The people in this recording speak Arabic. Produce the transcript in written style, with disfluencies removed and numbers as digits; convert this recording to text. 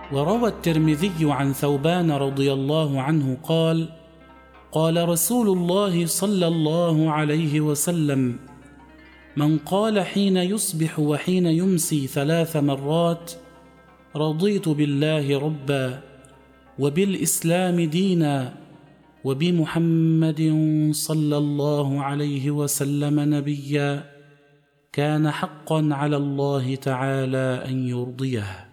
وروى الترمذي عن ثوبان رضي الله عنه قال: قال رسول الله صلى الله عليه وسلم: من قال حين يصبح وحين يمسي 3 مرات: رضيت بالله ربا، وبالإسلام دينا، وبمحمد صلى الله عليه وسلم نبيا، كان حقا على الله تعالى أن يرضيه.